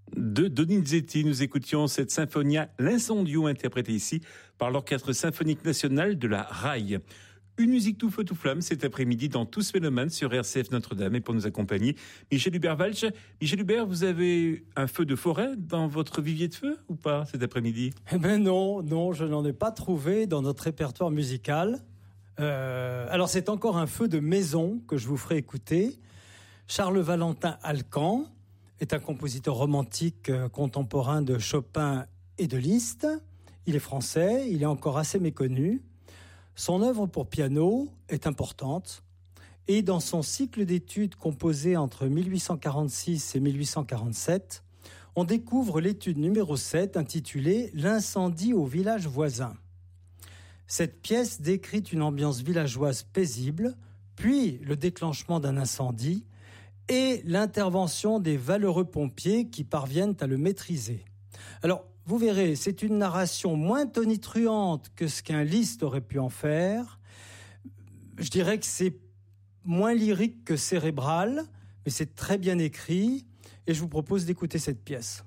De Donizetti, nous écoutions cette Sinfonia L'Incendio, interprétée ici par l'Orchestre Symphonique National de la RAI. Une musique tout feu tout flamme cet après-midi dans Tous Mélomanes sur RCF Notre-Dame. Et pour nous accompagner, Michel Hubert-Walch. Michel Hubert, vous avez un feu de forêt dans votre vivier de feu ou pas cet après-midi? Eh ben non, je n'en ai pas trouvé dans notre répertoire musical. Alors c'est encore un feu de maison que je vous ferai écouter. Charles Valentin Alcan est un compositeur romantique contemporain de Chopin et de Liszt. Il est français, il est encore assez méconnu. Son œuvre pour piano est importante et dans son cycle d'études composé entre 1846 et 1847, on découvre l'étude numéro 7 intitulée « L'incendie au village voisin ». Cette pièce décrit une ambiance villageoise paisible, puis le déclenchement d'un incendie et l'intervention des valeureux pompiers qui parviennent à le maîtriser. Alors, vous verrez, c'est une narration moins tonitruante que ce qu'un Liszt aurait pu en faire. Je dirais que c'est moins lyrique que cérébral, mais c'est très bien écrit et je vous propose d'écouter cette pièce.